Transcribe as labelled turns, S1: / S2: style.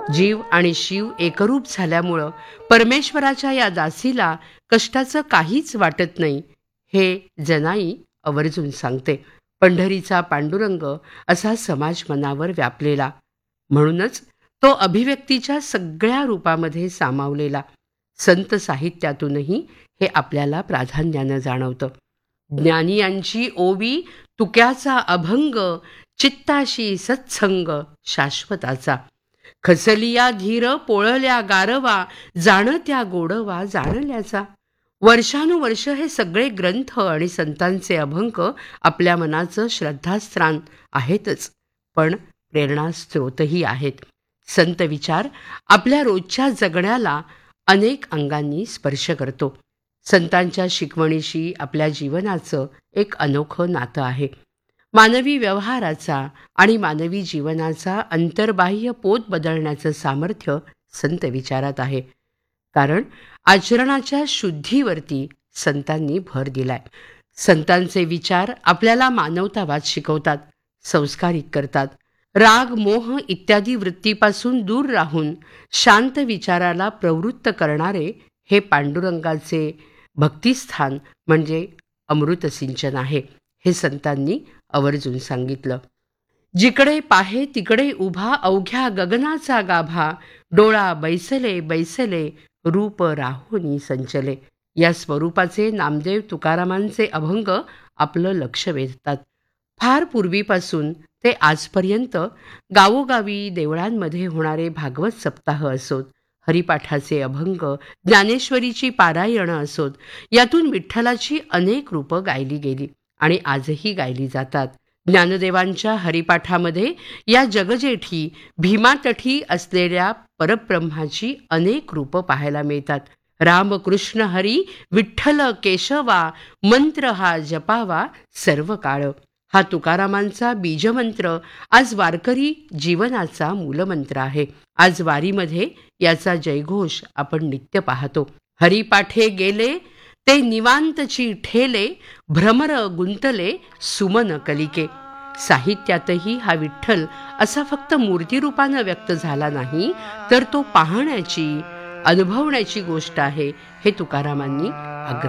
S1: जीव आणि शिव एकरूप झाल्यामुळं परमेश्वराच्या या दासीला कष्टाचं काहीच वाटत नाही, हे जनाई आवर्जून सांगते. पंढरीचा पांडुरंग असा समाज मनावर व्यापलेला, म्हणूनच तो अभिव्यक्तीच्या सगळ्या रूपामध्ये सामावलेला. संत साहित्यातूनही हे आपल्याला प्राधान्यानं जाणवतं. ज्ञानियांची ओवी तुक्याचा अभंग, चित्ताशी सत्संग शाश्वताचा. खचलिया धीर पोळल्या गारवा, जाणत्या गोडवा जाणल्याचा. वर्षानुवर्ष हे सगळे ग्रंथ आणि संतांचे अभंग आपल्या मनाचं श्रद्धास्थान आहेतच, पण प्रेरणास्त्रोतही आहेत. संत विचार आपल्या रोजच्या जगण्याला अनेक अंगांनी स्पर्श करतो. संतांच्या शिकवणीशी आपल्या जीवनाचं एक अनोखं नातं आहे. मानवी व्यवहाराचा आणि मानवी जीवनाचा अंतर्बाह्य पोत बदलण्याचं सामर्थ्य संत विचारात आहे. कारण आचरणाच्या शुद्धीवरती संतांनी भर दिलाय. संतांचे विचार आपल्याला मानवतावाद शिकवतात, संस्कारित करतात. राग मोह इत्यादी वृत्तीपासून दूर राहून शांत विचाराला प्रवृत्त करणारे हे पांडुरंगाचे भक्तिस्थान म्हणजे अमृतसिंचन आहे, हे संतांनी आवर्जून सांगितलं. जिकडे पाहे तिकडे उभा अवघ्या गगनाचा गाभा, डोळा बैसले बैसले रूप राहोनी संचले. या स्वरूपाचे नामदेव तुकारामांचे अभंग आपलं लक्ष वेधतात. फार पूर्वीपासून ते आजपर्यंत गावोगावी देवळांमध्ये होणारे भागवत सप्ताह असोत, हरिपाठाचे अभंग, ज्ञानेश्वरीची पारायणं असोत, यातून विठ्ठलाची अनेक रूपं गायली गेली आणि आजही गायली जातात. ज्ञानदेवांच्या हरिपाठामध्ये या जगजेठी भीमातठी असलेल्या परब्रह्माची अनेक रूपं पाहायला मिळतात. राम कृष्ण हरी विठ्ठल केशवा, मंत्र हा जपावा सर्व काळ. हा तुकारामांचा बीजमंत्र आज वारकरी जीवनाचा मूलमंत्र आहे. आज वारीमध्ये याचा जयघोष आपण नित्य पाहतो. हरिपाठे गेले ते निवांतची ठेले, भ्रमर गुंतले सुमन कलिके. साहित्यातही हा विठ्ठल असा फक्त मूर्तिरूपानं व्यक्त झाला नाही, तर तो पाहण्याची, अनुभवण्याची गोष्ट आहे, हे तुकारामांनी